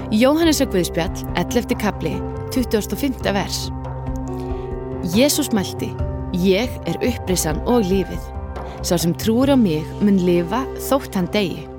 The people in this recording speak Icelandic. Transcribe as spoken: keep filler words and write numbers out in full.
Jóhannesar Guðspjall, ellefti kafli, tuttugasta og fimmta vers. Jesús mælti: Ég er upprissan og lífið. Sá sem trúir á mig mun lifa þótt hann deyi.